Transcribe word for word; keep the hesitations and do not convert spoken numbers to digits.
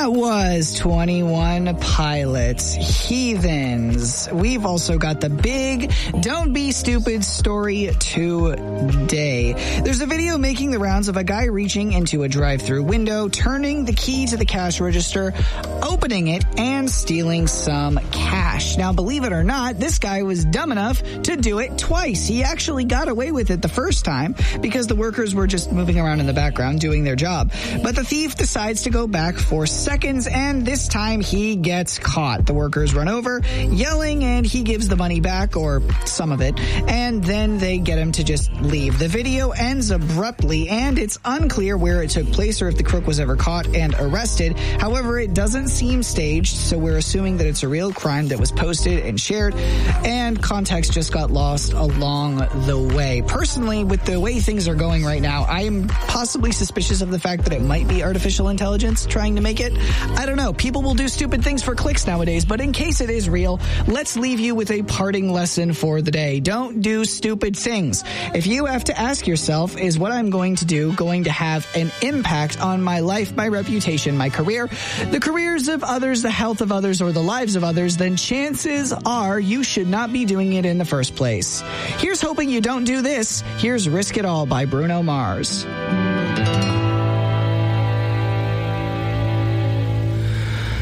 That was twenty-one Pilots, Heathens. We've also got the big Don't Be Stupid story today. There's a video making the rounds of a guy reaching into a drive-through window, turning the key to the cash register, opening it, and stealing some cash. Now, believe it or not, this guy was dumb enough to do it twice. He actually got away with it the first time because the workers were just moving around in the background doing their job. But the thief decides to go back for seconds, and this time he gets caught. The workers run over, yelling, and he gives the money back, or some of it, and then they get him to just leave. The video ends abruptly, and it's unclear where it took place or if the crook was ever caught and arrested. However, it doesn't seem staged, so we're assuming that it's a real crime that was posted and shared, and context just got lost along the way. Personally, with the way things are going right now, I am possibly suspicious of the fact that it might be artificial intelligence trying to make it. I don't know. People will do stupid things for clicks nowadays, but in case it is real, let's leave you with a parting lesson for the day. Don't do stupid things. If you have to ask yourself, is what I'm going to do going to have an impact on my life, my reputation, my career, the careers of others, the health of others, or the lives of others, then chances are you should not be doing it in the first place. Here's hoping you don't do this. Here's Risk It All by Bruno Mars.